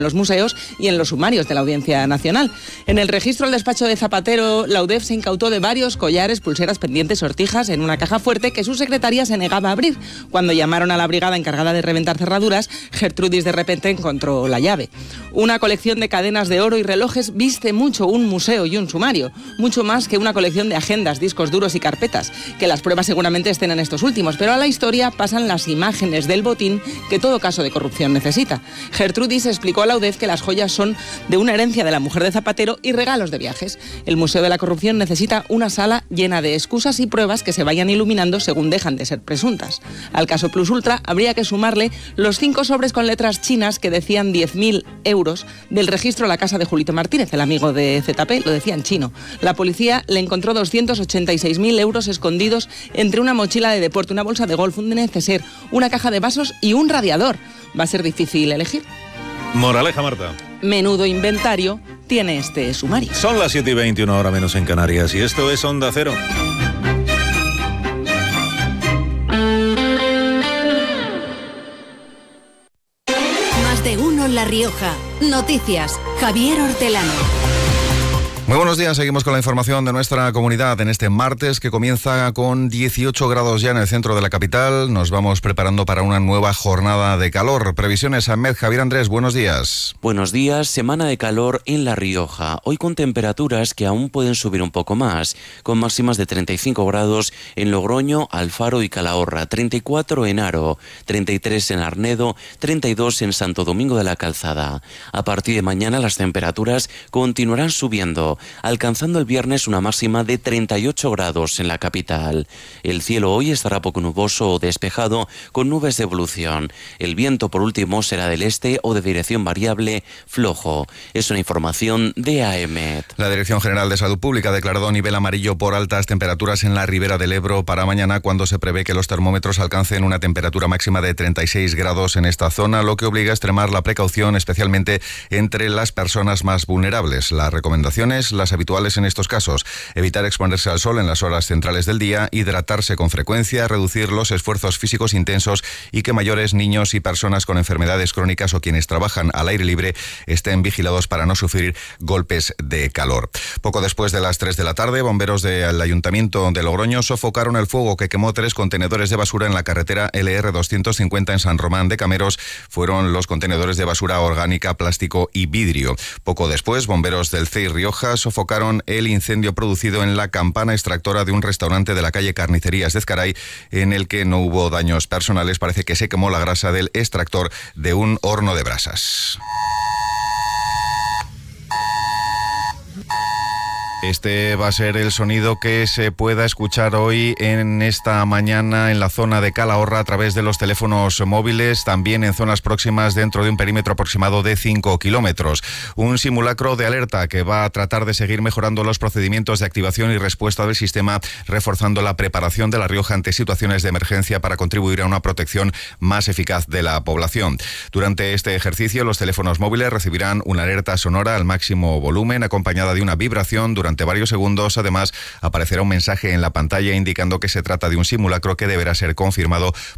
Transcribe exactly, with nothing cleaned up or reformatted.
los museos y en los sumarios de la Audiencia Nacional. En el registro del despacho de Zapatero, la U D E F se incautó de varios collares, pulseras, pendientes, sortijas en una caja fuerte que su secretaria se negaba a abrir. Cuando llamaron a la brigada encargada de reventar cerraduras, Gertrudis de repente encontró la llave. Una colección de cadenas de oro y relojes viste mucho un museo y un sumario, mucho más que una colección de agendas, discos duros y carpetas, que las pruebas seguramente estén en estos últimos, pero a la historia pasan las imágenes del botín que todo caso de corrupción necesita. Gertrudis explicó a la U D E F que las joyas son de una herencia de la mujer de Zapatero y regalos de viajes. El Museo de la Corrupción necesita una sala llena de excusas y pruebas que se vayan iluminando según dejan de ser presuntas. Al caso Plus Ultra habría que sumarle los cinco sobres con letras chinas que decían diez mil euros del registro a la casa de Julito Martínez, el amigo de Z P, lo decía en chino. La policía le encontró doscientos ochenta y seis mil euros escondidos entre una mochila de deporte, una bolsa de golf, un neceser, una caja de vasos y un radiador. Va a ser difícil elegir. Moraleja, Marta. Menudo inventario tiene este sumario. Son las siete y veintiuno, hora menos en Canarias, y esto es Onda Cero. Más de uno en La Rioja. Noticias. Javier Hortelano. Muy buenos días, seguimos con la información de nuestra comunidad en este martes que comienza con dieciocho grados ya en el centro de la capital. Nos vamos preparando para una nueva jornada de calor. Previsiones Ahmed, Javier Andrés, buenos días. Buenos días, semana de calor en La Rioja. Hoy con temperaturas que aún pueden subir un poco más, con máximas de treinta y cinco grados en Logroño, Alfaro y Calahorra, treinta y cuatro en Haro, treinta y tres en Arnedo, treinta y dos en Santo Domingo de la Calzada. A partir de mañana las temperaturas continuarán subiendo, alcanzando el viernes una máxima de treinta y ocho grados en la capital. El cielo hoy estará poco nuboso o despejado con nubes de evolución. El viento, por último, será del este o de dirección variable flojo. Es una información de A E M E T. La Dirección General de Salud Pública ha declarado nivel amarillo por altas temperaturas en la ribera del Ebro para mañana, cuando se prevé que los termómetros alcancen una temperatura máxima de treinta y seis grados en esta zona, lo que obliga a extremar la precaución, especialmente entre las personas más vulnerables. Las recomendaciones, las habituales en estos casos: evitar exponerse al sol en las horas centrales del día, hidratarse con frecuencia, reducir los esfuerzos físicos intensos y que mayores, niños y personas con enfermedades crónicas o quienes trabajan al aire libre estén vigilados para no sufrir golpes de calor. Poco después de las tres de la tarde, bomberos del Ayuntamiento de Logroño sofocaron el fuego que quemó tres contenedores de basura en la carretera L R doscientos cincuenta en San Román de Cameros. Fueron los contenedores de basura orgánica, plástico y vidrio. Poco después, bomberos del C E I Rioja sofocaron el incendio producido en la campana extractora de un restaurante de la calle Carnicerías de Ezcaray, en el que no hubo daños personales. Parece que se quemó la grasa del extractor de un horno de brasas. Este va a ser el sonido que se pueda escuchar hoy en esta mañana en la zona de Calahorra a través de los teléfonos móviles, también en zonas próximas dentro de un perímetro aproximado de cinco kilómetros. Un simulacro de alerta que va a tratar de seguir mejorando los procedimientos de activación y respuesta del sistema, reforzando la preparación de La Rioja ante situaciones de emergencia para contribuir a una protección más eficaz de la población. Durante este ejercicio, los teléfonos móviles recibirán una alerta sonora al máximo volumen, acompañada de una vibración durante Durante varios segundos. Además, aparecerá un mensaje en la pantalla indicando que se trata de un simulacro que deberá ser confirmado